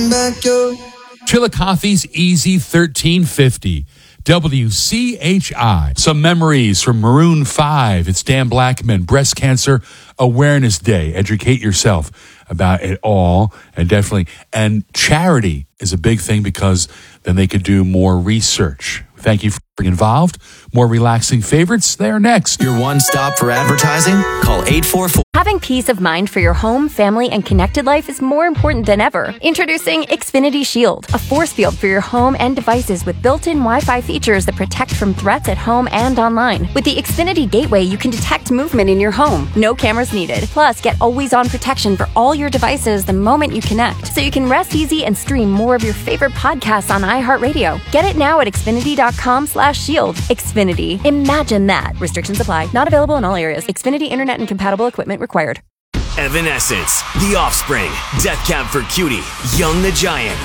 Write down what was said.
Chillicothe's Easy 1350. WCHI. Some memories from Maroon 5. It's Dan Blackman, Breast Cancer Awareness Day. Educate yourself about it all. And charity is a big thing because then they could do more research. Thank you for being involved. More relaxing favorites. They are next. Your one stop for advertising? Call 844. Having peace of mind for your home, family, and connected life is more important than ever. Introducing Xfinity Shield, a force field for your home and devices with built-in Wi-Fi features that protect from threats at home and online. With the Xfinity Gateway, you can detect movement in your home. No cameras needed. Plus, get always-on protection for all your devices the moment you connect, so you can rest easy and stream more of your favorite podcasts on iHeartRadio. Get it now at Xfinity.com/shield. Xfinity. Imagine that. Restrictions apply. Not available in all areas. Xfinity Internet and compatible equipment required. Evanescence, The Offspring, Death Cab for Cutie, Young the Giant,